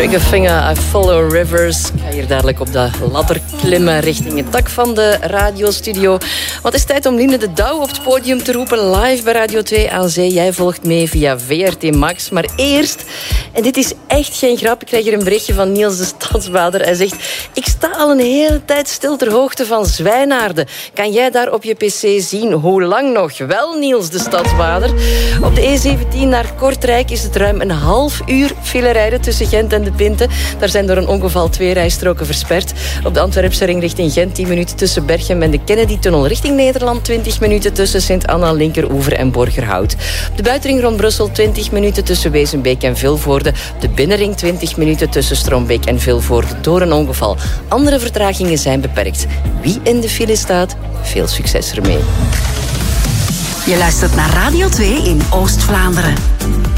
Triggerfinger, I Follow Rivers. Ik ga hier dadelijk op de ladder klimmen richting het dak van de radiostudio. Want het is tijd om Line de Douw op het podium te roepen. Live bij Radio 2 aan Zee. Jij volgt mee via VRT Max. Maar eerst, en dit is echt geen grap, ik krijg hier een berichtje van Niels de Stadsbader. Hij zegt, ik sta al een hele tijd stil ter hoogte van Zwijnaarden. Kan jij daar op je pc zien? Hoe lang nog? Wel, Niels de Stadsbader. Op de E17 naar Kortrijk is het ruim een half uur file rijden tussen Gent en De Pinte. Daar zijn door een ongeval 2 rijstroken versperd. Op de Antwerpse ring richting Gent 10 minuten tussen Berchem en de Kennedy-tunnel richting Nederland. 20 minuten tussen Sint-Anna, Linkeroever en Borgerhout. Op de buitenring rond Brussel 20 minuten tussen Wezenbeek en Vilvoorde. Op de binnenring 20 minuten tussen Strombeek en Vilvoorde door een ongeval. Andere vertragingen zijn beperkt. Wie in de file staat, veel succes ermee. Je luistert naar Radio 2 in Oost-Vlaanderen.